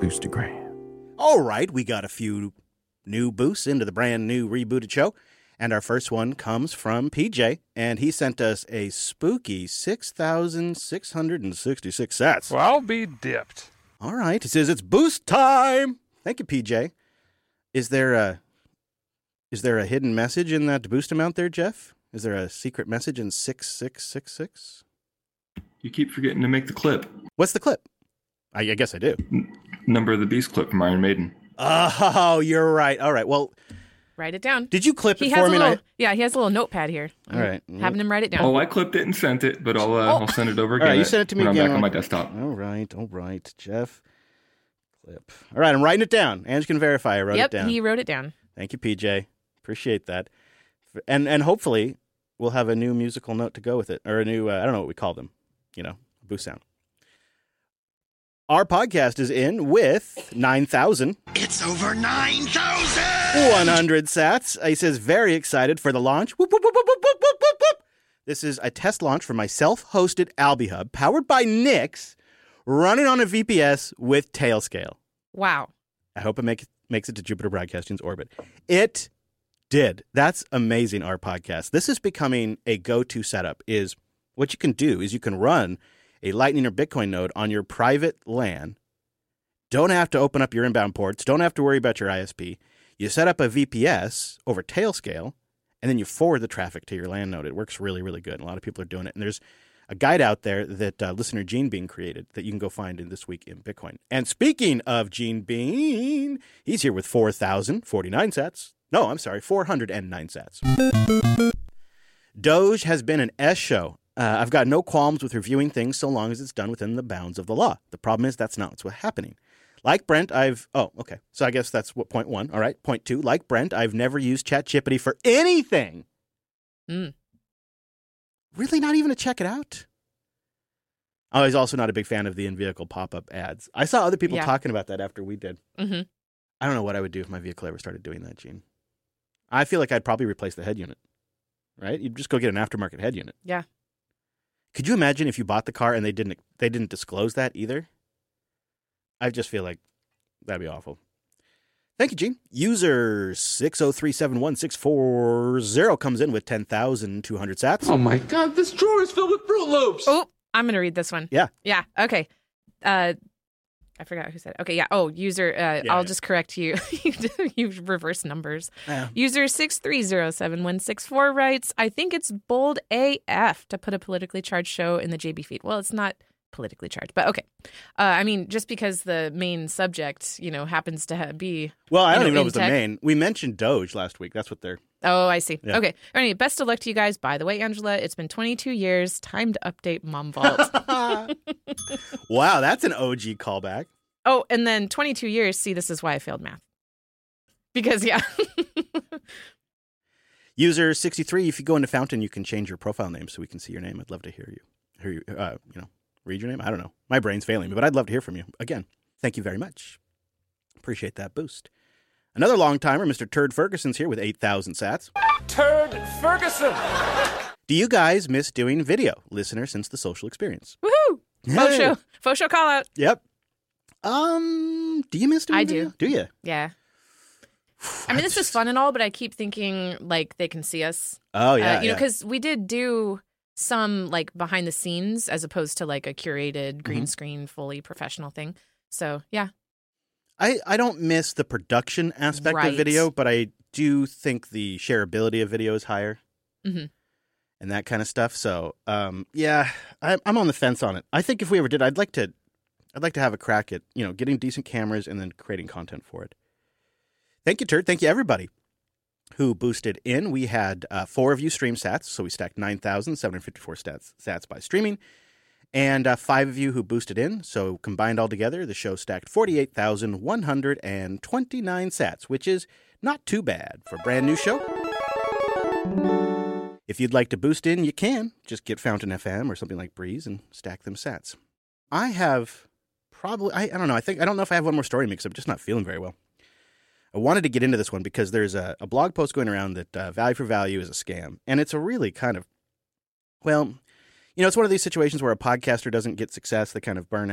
Boostagram. All right, we got a few new boosts into the brand new rebooted show. And our first one comes from PJ, and he sent us a spooky 6,666 sats. Well, I'll be dipped. All right, he says it's boost time. Thank you, PJ. Is there a hidden message in that boost amount there, Jeff? Is there a secret message in 6666? You keep forgetting to make the clip. What's the clip? I guess I do. Number of the Beast clip from Iron Maiden. Oh, you're right. All right, well... Write it down. Did you clip he it has for me? Yeah, he has a little notepad here. All right. Having him write it down. Oh, I clipped it and sent it, but I'll send it over again. All right, you sent it to me when again. I'm back on my desktop. All right, Jeff. Clip. All right, I'm writing it down. Ange can verify I wrote it down. Yep, he wrote it down. Thank you, PJ. Appreciate that. And hopefully we'll have a new musical note to go with it, or a new, I don't know what we call them, boost sound. Our podcast is in with 9,000. It's over 9,000! 100 sats. He says, very excited for the launch. Whoop, whoop, whoop, whoop, whoop, whoop, whoop, whoop. This is a test launch for my self-hosted AlbiHub, powered by Nix, running on a VPS with Tailscale. Wow. I hope it makes it to Jupiter Broadcasting's orbit. It did. That's amazing, our podcast. This is becoming a go-to setup. Is what you can do is you can run a Lightning or Bitcoin node on your private LAN. Don't have to open up your inbound ports. Don't have to worry about your ISP. You set up a VPS over Tailscale, and then you forward the traffic to your LAN node. It works really, really good. A lot of people are doing it. And there's a guide out there that listener Gene Bean created that you can go find in This Week in Bitcoin. And speaking of Gene Bean, he's here with 4,049 sats. No, I'm sorry, 409 sats. Doge has been an S show. I've got no qualms with reviewing things so long as it's done within the bounds of the law. The problem is that's not what's happening. Like Brent, okay. So I guess that's what point one. All right. Point two, like Brent, I've never used ChatGPT for anything. Really not even to check it out? Oh, he's also not a big fan of the in-vehicle pop-up ads. I saw other people talking about that after we did. Mm-hmm. I don't know what I would do if my vehicle ever started doing that, Gene. I feel like I'd probably replace the head unit, right? You'd just go get an aftermarket head unit. Yeah. Could you imagine if you bought the car and they didn't disclose that either? I just feel like that'd be awful. Thank you, Gene. User 6037164 comes in with 10,200 sats. Oh my God, this drawer is filled with Fruit Loops. Oh, I'm going to read this one. Yeah. Yeah. Okay. I forgot who said it. Okay. Yeah. Oh, user, I'll just correct you. You reverse numbers. Yeah. User 6307164 writes, I think it's bold AF to put a politically charged show in the JB feed. Well, it's not politically charged, but okay. I mean, just because the main subject, happens to be. Well, I don't even know if it was tech. the main. We mentioned Doge last week. That's what they're. Oh, I see. Yeah. Okay. All right. Best of luck to you guys. By the way, Angela, it's been 22 years. Time to update Mom Vault. Wow, that's an OG callback. Oh, and then 22 years. See, this is why I failed math. Because, yeah. User 63, if you go into Fountain, you can change your profile name so we can see your name. I'd love to hear you. Read your name. I don't know. My brain's failing me, but I'd love to hear from you. Again, thank you very much. Appreciate that boost. Another long timer, Mr. Turd Ferguson's here with 8,000 sats. Turd Ferguson. Do you guys miss doing video, listener, since the social experience? Woohoo! Hey. Faux show call out. Yep. Do you miss doing video? do. Do you? Yeah. I mean, this is fun and all, but I keep thinking, like, they can see us. Oh, yeah. Because we did do some, like, behind the scenes as opposed to, like, a curated green screen, fully professional thing. So, yeah. I don't miss the production aspect of video, but I do think the shareability of video is higher and that kind of stuff. So, yeah, I'm on the fence on it. I think if we ever did, I'd like to have a crack at, getting decent cameras and then creating content for it. Thank you, Turd. Thank you, everybody who boosted in. We had 4 of you stream sats, so we stacked 9,754 sats by streaming. And 5 of you who boosted in, so combined all together, the show stacked 48,129 sats, which is not too bad for a brand new show. If you'd like to boost in, you can. Just get Fountain FM or something like Breeze and stack them sats. I have probably, I don't know, I don't know if I have one more story because I'm just not feeling very well. I wanted to get into this one because there's a blog post going around that Value for Value is a scam. And it's a really kind of, well, it's one of these situations where a podcaster doesn't get success, they kind of burn out.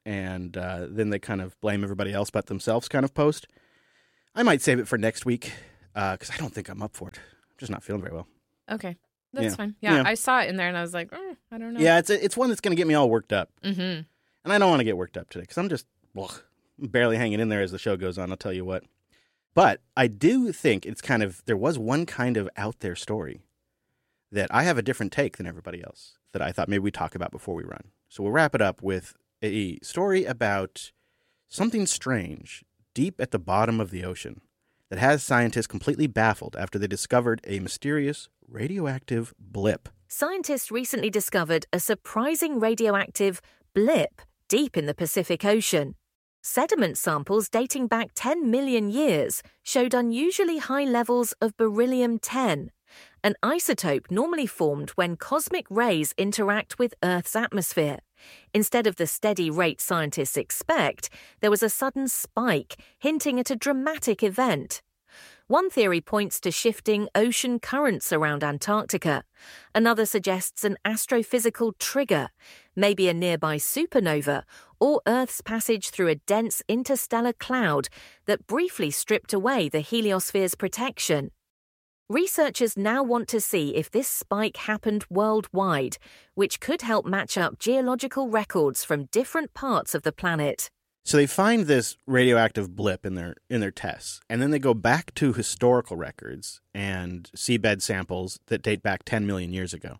and then they kind of blame everybody else but themselves kind of post. I might save it for next week because I don't think I'm up for it. I'm just not feeling very well. Okay. That's Yeah. fine. Yeah, Yeah. I saw it in there and I was like, I don't know. Yeah, it's one that's going to get me all worked up. Mm-hmm. And I don't want to get worked up today because I'm just barely hanging in there as the show goes on, I'll tell you what. But I do think it's kind of, there was one kind of out there story that I have a different take than everybody else that I thought maybe we'd talk about before we run. So we'll wrap it up with a story about something strange deep at the bottom of the ocean that has scientists completely baffled after they discovered a mysterious radioactive blip. Scientists recently discovered a surprising radioactive blip deep in the Pacific Ocean. Sediment samples dating back 10 million years showed unusually high levels of beryllium-10, an isotope normally formed when cosmic rays interact with Earth's atmosphere. Instead of the steady rate scientists expect, there was a sudden spike, hinting at a dramatic event. One theory points to shifting ocean currents around Antarctica. Another suggests an astrophysical trigger, maybe a nearby supernova, or Earth's passage through a dense interstellar cloud that briefly stripped away the heliosphere's protection. Researchers now want to see if this spike happened worldwide, which could help match up geological records from different parts of the planet. So they find this radioactive blip in their tests, and then they go back to historical records and seabed samples that date back 10 million years ago.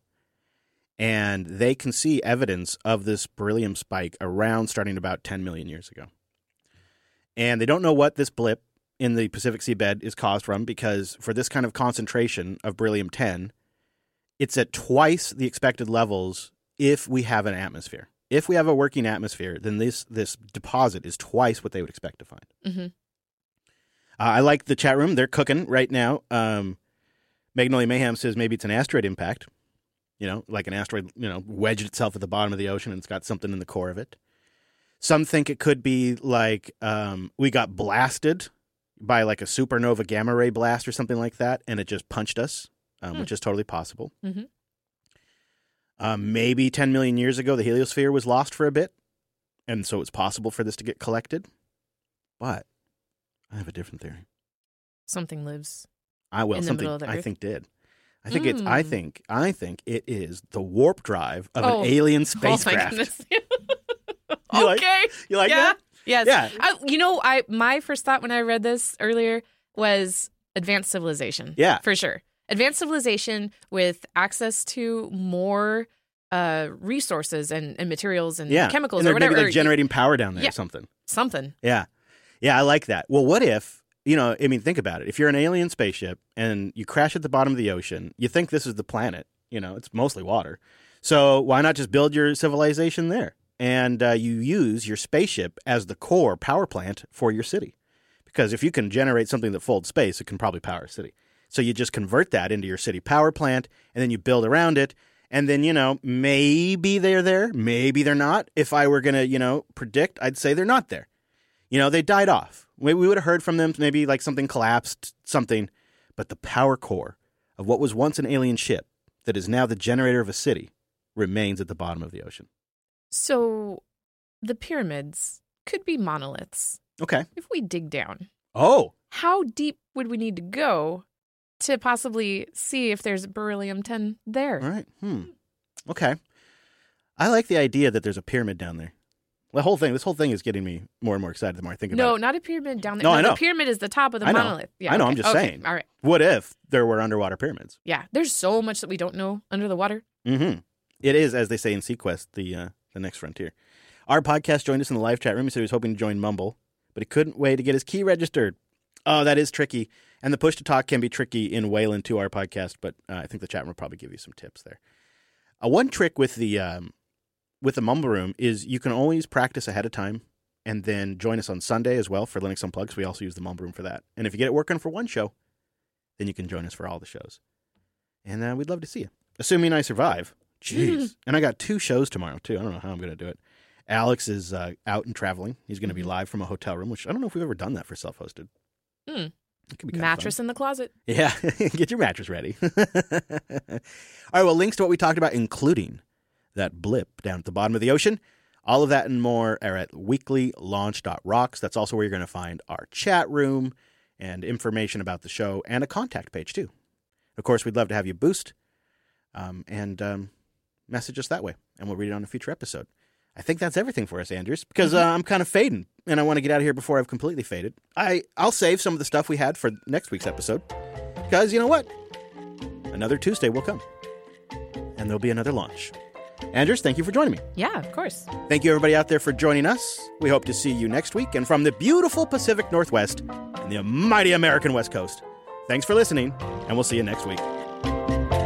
And they can see evidence of this beryllium spike around starting about 10 million years ago. And they don't know what this blip in the Pacific seabed is caused from, because for this kind of concentration of beryllium-10, it's at twice the expected levels if we have an atmosphere. If we have a working atmosphere, then this deposit is twice what they would expect to find. Mm-hmm. I like the chat room. They're cooking right now. Magnolia Mayhem says maybe it's an asteroid impact. Like an asteroid, wedged itself at the bottom of the ocean and it's got something in the core of it. Some think it could be like we got blasted by like a supernova gamma ray blast or something like that, and it just punched us, which is totally possible. Mm-hmm. Maybe 10 million years ago, the heliosphere was lost for a bit, and so it's possible for this to get collected. But I have a different theory. Something lives in the middle of the I Earth? think did. I think it's. I think it is the warp drive of an alien Oh my spacecraft. goodness. You like- Okay. You like yeah. that? Yes. Yeah. My first thought when I read this earlier was advanced civilization. Yeah. For sure. Advanced civilization with access to more resources and materials and chemicals and or whatever. Maybe like generating power down there or something. Something. Yeah. Yeah, I like that. Well, what if, think about it. If you're an alien spaceship and you crash at the bottom of the ocean, you think this is the planet. It's mostly water. So why not just build your civilization there? And you use your spaceship as the core power plant for your city. Because if you can generate something that folds space, it can probably power a city. So you just convert that into your city power plant, and then you build around it. And then, maybe they're there, maybe they're not. If I were going to, predict, I'd say they're not there. They died off. We would have heard from them, maybe like something collapsed, something. But the power core of what was once an alien ship that is now the generator of a city remains at the bottom of the ocean. So the pyramids could be monoliths. Okay. If we dig down. Oh. How deep would we need to go to possibly see if there's beryllium-10 there? All right. Okay. I like the idea that there's a pyramid down there. This whole thing is getting me more and more excited the more I think about it. No, not a pyramid down there. No, I know. The pyramid is the top of the I know. monolith. Yeah, I know, okay. I'm just Okay, saying. All right. What if there were underwater pyramids? Yeah, there's so much that we don't know under the water. Mm-hmm. It is, as they say in Sequest, the next frontier. Our podcast joined us in the live chat room. He said he was hoping to join Mumble, but he couldn't wait to get his key registered. Oh, that is tricky. And the push to talk can be tricky in Wayland to our podcast, but I think the chat room will probably give you some tips there. One trick with the Mumble Room is you can always practice ahead of time and then join us on Sunday as well for Linux Unplugged. We also use the Mumble Room for that. And if you get it working for one show, then you can join us for all the shows. And we'd love to see you, assuming I survive. Jeez. And I got 2 shows tomorrow, too. I don't know how I'm going to do it. Alex is out and traveling. He's going to be live from a hotel room, which I don't know if we've ever done that for self-hosted. It could be kind of Mattress fun. in the closet. Yeah, get your mattress ready. All right, well, links to what we talked about, including that blip down at the bottom of the ocean, All of that and more are at weeklylaunch.rocks. That's also where you're going to find our chat room and information about the show and a contact page, too. Of course, we'd love to have you boost and message us that way, and we'll read it on a future episode. I think that's everything for us, Andrews, because I'm kind of fading, and I want to get out of here before I've completely faded. I'll save some of the stuff we had for next week's episode, because you know what? Another Tuesday will come, and there'll be another launch. Andrews, thank you for joining me. Yeah, of course. Thank you, everybody out there, for joining us. We hope to see you next week. And from the beautiful Pacific Northwest and the mighty American West Coast, thanks for listening, and we'll see you next week.